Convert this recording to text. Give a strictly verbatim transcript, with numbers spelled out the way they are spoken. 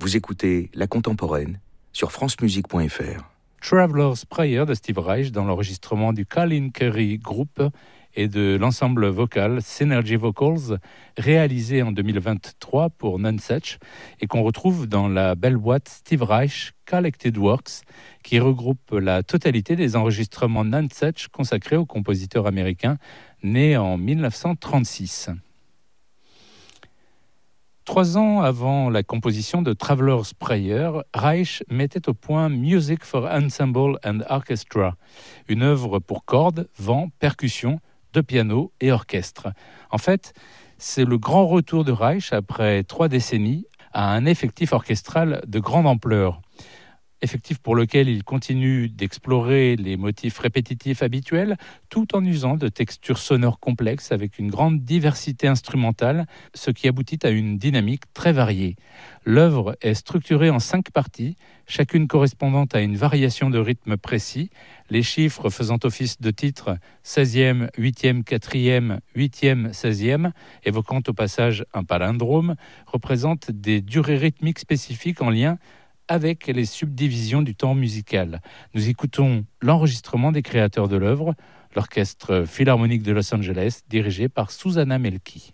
Vous écoutez La Contemporaine sur france musique point f r. Traveler's Prayer de Steve Reich dans l'enregistrement du Colin Currie Group et de l'ensemble vocal Synergy Vocals, réalisé en deux mille vingt-trois pour Nonesuch et qu'on retrouve dans la belle boîte Steve Reich Collected Works, qui regroupe la totalité des enregistrements Nonesuch consacrés au compositeur américain né en dix-neuf cent trente-six. Trois ans avant la composition de Traveler's Prayer, Reich mettait au point Music for Ensemble and Orchestra, une œuvre pour cordes, vent, percussions, de piano et orchestre. En fait, c'est le grand retour de Reich après trois décennies à un effectif orchestral de grande ampleur. Effectif pour lequel il continue d'explorer les motifs répétitifs habituels tout en usant de textures sonores complexes avec une grande diversité instrumentale, ce qui aboutit à une dynamique très variée. L'œuvre est structurée en cinq parties, chacune correspondant à une variation de rythme précis, les chiffres faisant office de titres seizième, huitième, quatrième, huitième, seizième, évoquant au passage un palindrome, représentent des durées rythmiques spécifiques en lien avec les subdivisions du temps musical. Nous écoutons l'enregistrement des créateurs de l'œuvre, l'Orchestre Philharmonique de Los Angeles, dirigé par Susannah Melki.